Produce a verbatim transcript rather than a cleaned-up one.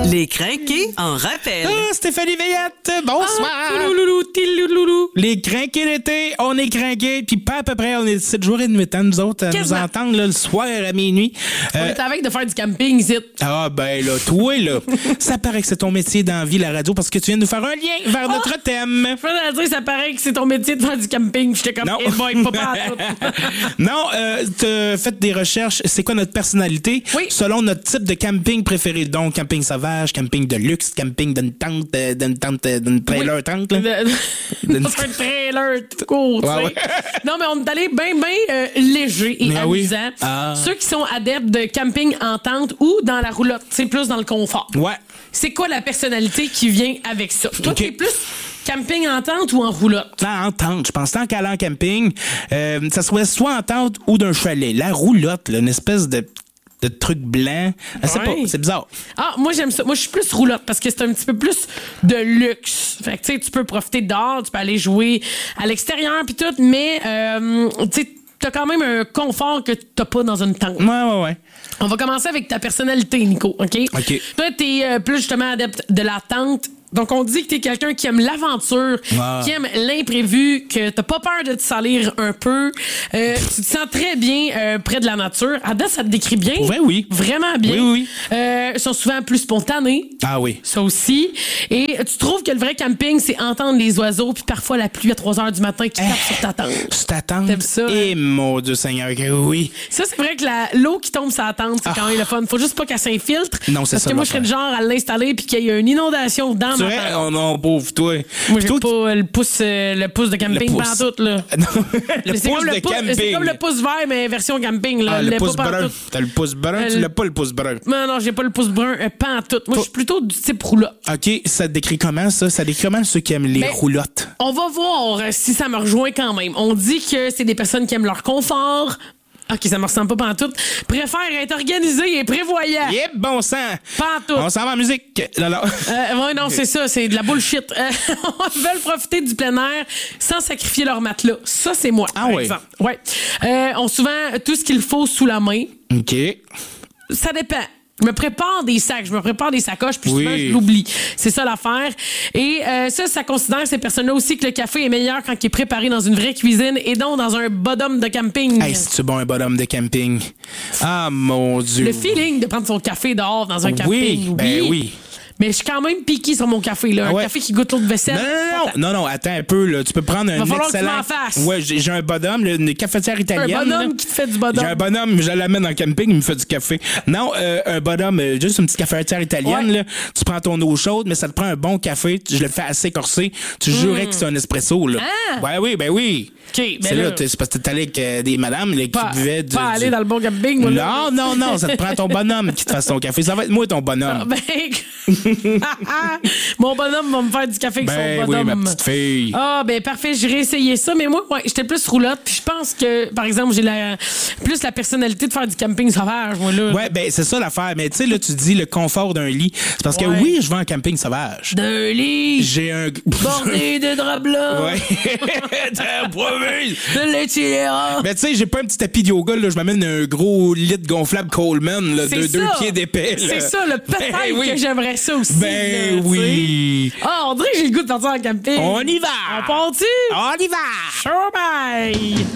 Les crinqués en rappel. Ah, Stéphanie Veillette, bonsoir. Ah, toulouloulou, tilouloulou. Les crinqués d'été, on est crinqués, puis pas à peu près, on est sept jours et demi temps, nous autres, à nous Quasiment. entendre là, le soir à minuit. On Euh, est avec de faire du camping, zit. ah ben là, toi là, ça paraît que c'est ton métier dans la vie, la radio, parce que tu viens de nous faire un lien vers notre thème. Je veux dire, ça paraît que c'est ton métier de faire du camping. J'étais comme, Non. eh boy, pas pas à tout. Non, euh, t'as fait des recherches, c'est quoi notre personnalité? Oui. Selon notre type de camping préféré. Donc, camping sauvage, camping de luxe, camping d'une tente, euh, d'une tente, euh, d'une trailer tente. Là. De- C'est un trailer tout court, tu Ouais, sais. ouais. Non, mais on est allé bien, bien léger et Ah oui. amusant. Ah. Ceux qui sont adeptes de camping en tente ou dans la roulotte, c'est plus dans le confort. Ouais. C'est quoi la personnalité qui vient avec ça? Toi, Ok. t'es plus camping en tente ou en roulotte? Là, en tente, je pense tant qu'aller en camping, euh, ça soit soit en tente ou d'un chalet. La roulotte, là, une espèce de, de truc blanc. Je sais Ouais. pas, c'est bizarre. Ah, moi, j'aime ça. Moi, je suis plus roulotte parce que c'est un petit peu plus de luxe. Fait que, tu sais, tu peux profiter dehors, tu peux aller jouer à l'extérieur puis tout, mais, euh, tu sais, t'as quand même un confort que t'as pas dans une tente. Ouais, ouais, ouais. On va commencer avec ta personnalité, Nico, OK? OK. Toi, t'es euh, plus justement adepte de la tente. Donc, on dit que t'es quelqu'un qui aime l'aventure, Wow. qui aime l'imprévu, que t'as pas peur de te salir un peu. Euh, tu te sens très bien euh, près de la nature. À date, ça te décrit bien. Pour vrai, oui. Vraiment bien. Oui, oui, oui. Euh, ils sont souvent plus spontanés. Ah oui. Ça aussi. Et tu trouves que le vrai camping, c'est entendre les oiseaux puis parfois la pluie à trois heures du matin qui tape sur ta tente. Je t'attends. T'aimes ça, hein? Et mon Dieu Seigneur, que oui. Ça, c'est vrai que la- l'eau qui tombe sur la tente, c'est quand même le fun. Faut juste pas qu'elle s'infiltre. Non, c'est Parce ça, que moi, je serais l'affaire. du genre à l'installer puis qu'il y ait une inondation dans Tu ma vrai? tente. Oh non, pauvre toi. Moi, Puis j'ai toi, pas le pouce, euh, le pouce de camping Le pouce. pantoute, là. Non, le Mais c'est pouce comme de le pouce- camping. C'est comme le pouce vert, mais version camping, là. Ah, le L'ai pouce pas brun. pantoute. T'as le pouce brun, Euh, tu l'as pas le pouce brun. Non, non, j'ai pas le pouce brun euh, pantoute. Moi, je suis plutôt du type roulotte. OK, ça te décrit comment, ça? Ça décrit comment ceux qui aiment les Ben, roulottes? On va voir euh, si ça me rejoint quand même. On dit que c'est des personnes qui aiment leur confort. OK, ça me ressemble pas pantoute. Préfèrent être organisés et prévoyants. Yep, bon sang! Pantoute. On s'en va en musique. Là, là. Euh, ouais, non, c'est ça, c'est de la bullshit. Euh, ils veulent profiter du plein air sans sacrifier leur matelas. Ça, c'est moi, Ah par ouais. exemple. Ouais. Euh, ont souvent tout ce qu'il faut sous la main. OK. Ça dépend. Je me prépare des sacs, je me prépare des sacoches, puis Oui. souvent, je l'oublie. C'est ça l'affaire. Et euh, ça, ça considère ces personnes-là aussi que le café est meilleur quand il est préparé dans une vraie cuisine et non dans un bottom de camping. Hey, c'est-tu bon un bonhomme de camping? Ah, mon Dieu. Le feeling de prendre son café dehors dans un camping. Oui, ben oui. Mais je suis quand même piqué sur mon café, là. Ah Un ouais. café qui goûte l'eau de vaisselle. Non, non, non, non, non, attends un peu, là. Tu peux prendre un Va falloir excellent... que tu m'en fasses. Ouais, j'ai j'ai un bonhomme, là, une cafetière Un italienne. bonhomme là. qui te fait du bonhomme. J'ai un bonhomme, je l'amène en camping, il me fait du café. Non, euh, un bonhomme, euh, juste une petite cafetière italienne, Ouais. là. Tu prends ton eau chaude, mais ça te prend un bon café. Je le fais assez corsé. Tu jurais que c'est un espresso, là. Ah! Ouais, oui, ben oui. OK, ben c'est là, là, t'es- c'est parce que t'es allé avec euh, des madames là, qui pas, buvaient du... pas du- aller dans le bon camping, moi, là. Non, non, non, ça te prend ton bonhomme qui te fasse ton café. Ça va être moi ton bonhomme. Ah, ben, mon bonhomme va me faire du café avec Ben son oui, bonhomme. ma petite fille. Ah, ben parfait, j'irai essayer ça. Mais moi, ouais, j'étais plus roulotte. Puis je pense que, par exemple, j'ai la, plus la personnalité de faire du camping sauvage, moi, là. Ouais, ben c'est ça l'affaire. Mais tu sais, là, tu dis le confort d'un lit. C'est parce que Ouais. oui, je vais en camping sauvage. D'un lit J'ai un... bordé de draps blancs. Ouais. T'as promis. De l'itinérant. Mais tu sais, j'ai pas un petit tapis de yoga, là. Je m'amène un gros lit gonflable Coleman, là, C'est de deux ça. pieds d'épais. là. C'est ça, le peut-être Ben oui. que j'aimerais ça aussi. Ben là, tu oui. sais. Ah, on dirait que j'ai le goût de partir en camping. On y va. On part-tu? On y va. Sure, bye!